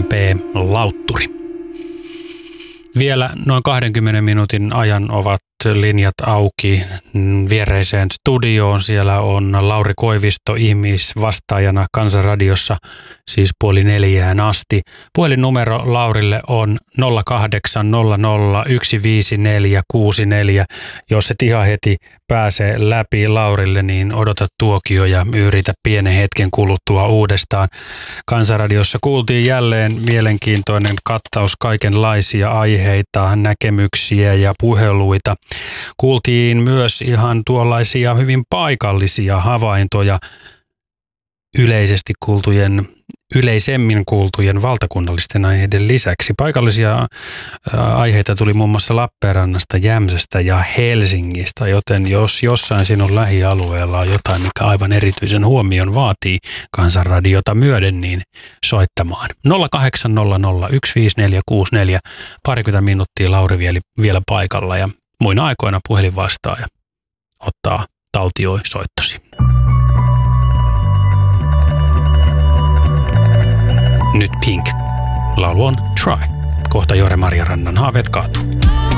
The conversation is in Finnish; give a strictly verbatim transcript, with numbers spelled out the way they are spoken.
Lautturi. Vielä noin kahdenkymmenen minuutin ajan ovat linjat auki viereiseen studioon. Siellä on Lauri Koivisto ihmisvastaajana Kansanradiossa, siis puoli neljään asti. Puhelinnumero Laurille on nolla kahdeksan nolla nolla yksi viisi neljä kuusi neljä. Jos et ihan heti pääse läpi Laurille, niin odota tuokio ja yritä pienen hetken kuluttua uudestaan. Kansanradiossa kuultiin jälleen mielenkiintoinen kattaus kaikenlaisia aiheita, näkemyksiä ja puheluita. Kuultiin myös ihan tuollaisia hyvin paikallisia havaintoja yleisesti kuultujen, yleisemmin kuultujen valtakunnallisten aiheiden lisäksi. Paikallisia aiheita tuli muun muassa Lappeenrannasta, Jämsästä ja Helsingistä, joten jos jossain sinun lähialueella on jotain, mikä aivan erityisen huomion vaatii Kansanradiota myöden, niin soittamaan. nolla kahdeksan nolla nolla yksi viisi neljä kuusi neljä, parikymmentä minuuttia Lauri vielä, vielä paikalla ja muina aikoina puhelin vastaa ja ottaa taltioi soittosi. Nyt Pink. Laulu on Try. Kohta Joore Marjarannan haaveet kaatuu.